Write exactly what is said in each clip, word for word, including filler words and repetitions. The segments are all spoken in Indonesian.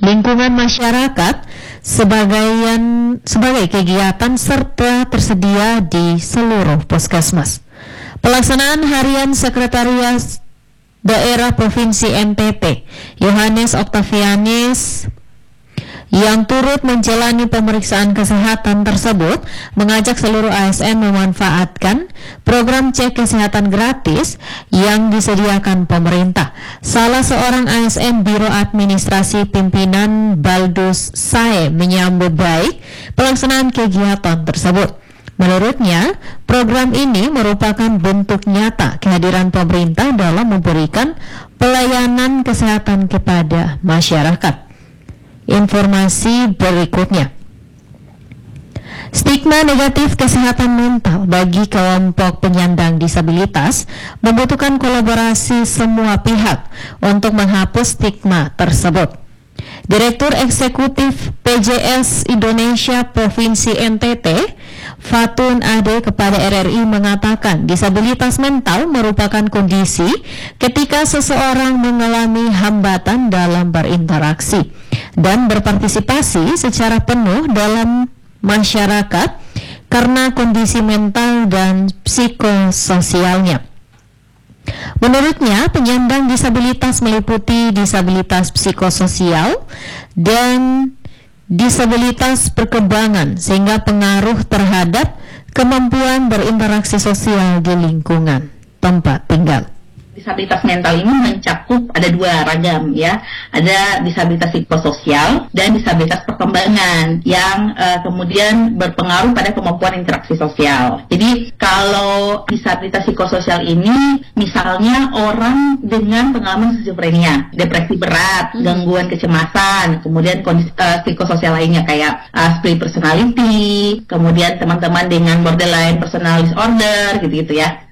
lingkungan masyarakat sebagian, sebagai kegiatan serta tersedia di seluruh puskesmas. Pelaksanaan harian Sekretariat Daerah Provinsi N T T, Yohanes Octavianus, yang turut menjalani pemeriksaan kesehatan tersebut, mengajak seluruh A S N memanfaatkan program cek kesehatan gratis yang disediakan pemerintah. Salah seorang A S N Biro Administrasi Pimpinan Baldus Sae menyambut baik pelaksanaan kegiatan tersebut. Menurutnya, program ini merupakan bentuk nyata kehadiran pemerintah dalam memberikan pelayanan kesehatan kepada masyarakat. Informasi berikutnya. Stigma negatif kesehatan mental bagi kelompok penyandang disabilitas membutuhkan kolaborasi semua pihak untuk menghapus stigma tersebut. Direktur Eksekutif P J S Indonesia Provinsi N T T, Fatun Ade, kepada R R I mengatakan disabilitas mental merupakan kondisi ketika seseorang mengalami hambatan dalam berinteraksi dan berpartisipasi secara penuh dalam masyarakat karena kondisi mental dan psikososialnya. Menurutnya, penyandang disabilitas meliputi disabilitas psikososial dan disabilitas perkembangan, sehingga pengaruh terhadap kemampuan berinteraksi sosial di lingkungan tempat tinggal. Disabilitas mental ini mencakup ada dua ragam ya, ada disabilitas psikososial dan disabilitas perkembangan yang uh, kemudian berpengaruh pada kemampuan interaksi sosial. Jadi kalau disabilitas psikososial ini misalnya orang dengan pengalaman skizofrenia, depresi berat, hmm. gangguan kecemasan, kemudian kondisi uh, psikososial lainnya kayak uh, split personality, kemudian teman-teman dengan borderline personality disorder gitu-gitu ya.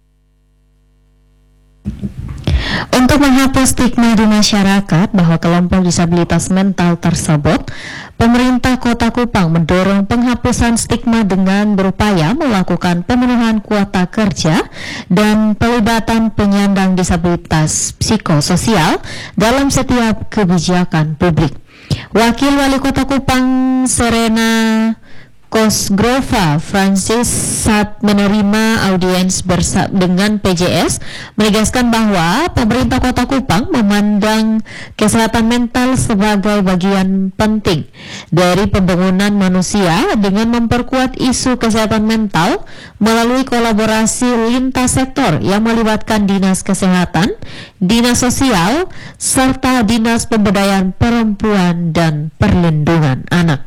Untuk menghapus stigma di masyarakat bahwa kelompok disabilitas mental tersebut, pemerintah Kota Kupang mendorong penghapusan stigma dengan berupaya melakukan pemenuhan kuota kerja dan pelibatan penyandang disabilitas psikososial dalam setiap kebijakan publik. Wakil Wali Kota Kupang Serena Kosgrova Francis saat menerima audiens bersama dengan P J S menegaskan bahwa pemerintah Kota Kupang memandang kesehatan mental sebagai bagian penting dari pembangunan manusia dengan memperkuat isu kesehatan mental melalui kolaborasi lintas sektor yang melibatkan Dinas Kesehatan, Dinas Sosial, serta Dinas Pemberdayaan Perempuan dan Perlindungan Anak.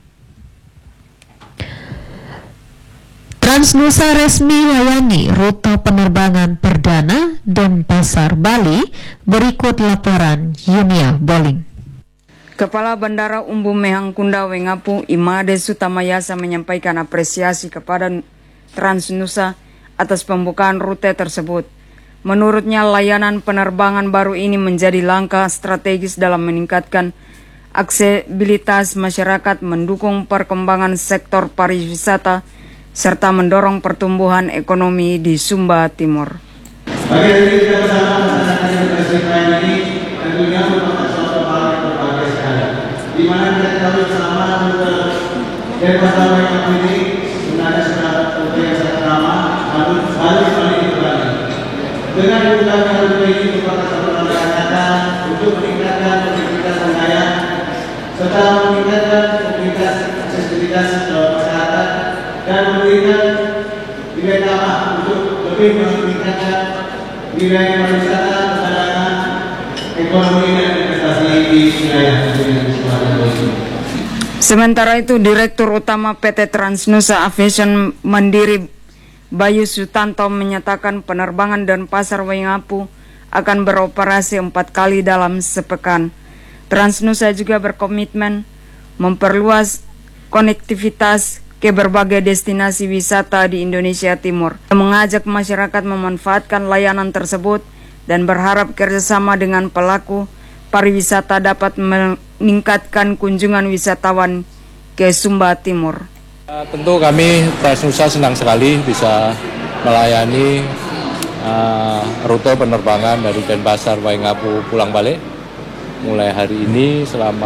Transnusa resmi layani rute penerbangan perdana Denpasar, Bali. Berikut laporan Yunia Boling. Kepala Bandara Umbu Mehangkunda Wengapu Imade Sutamayasa menyampaikan apresiasi kepada Transnusa atas pembukaan rute tersebut. Menurutnya, layanan penerbangan baru ini menjadi langkah strategis dalam meningkatkan aksesibilitas masyarakat, mendukung perkembangan sektor pariwisata, serta mendorong pertumbuhan ekonomi di Sumba Timur. Bagi dari kita bersama melaksanakan investasi ini tentunya merupakan suatu hal yang berbahagia sekali. Di mana kita tahu bersama rute Denpasar Wengapu ini sebenarnya sudah rute yang sangat lama, lalu Bali Bali Bali. Dengan dibukanya rute ini merupakan suatu langkah nyata untuk meningkatkan produktivitas wilayah serta meningkatkan mobilitas aksesibilitas masyarakat dan memberikan nilai tambah untuk lebih meningkatkan nilai pariwisata, perdagangan, ekonomi dan investasi di wilayah ini. Sementara itu, Direktur Utama P T Transnusa Aviation Mandiri Bayu Sutanto menyatakan penerbangan Denpasar Wengapu akan beroperasi empat kali dalam sepekan. Transnusa juga berkomitmen memperluas konektivitas ke berbagai destinasi wisata di Indonesia Timur, mengajak masyarakat memanfaatkan layanan tersebut dan berharap kerjasama dengan pelaku pariwisata dapat meningkatkan kunjungan wisatawan ke Sumba Timur. Tentu kami Transnusa senang sekali bisa melayani uh, rute penerbangan dari Denpasar Wengapu pulang balik mulai hari ini selama